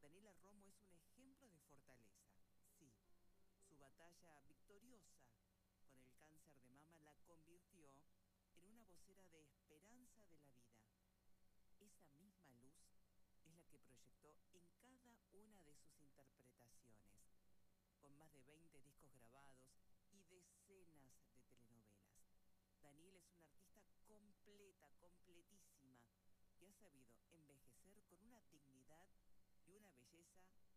Daniela Romo es un ejemplo de fortaleza. Sí, su batalla victoriosa con el cáncer de mama la convirtió en una vocera de esperanza de la vida. Esa misma luz es la que proyectó en cada una de sus interpretaciones, con más de 20 discos grabados y decenas de telenovelas. Daniela es una artista completa, completísima, que ha sabido envejecer con una dignidad y una belleza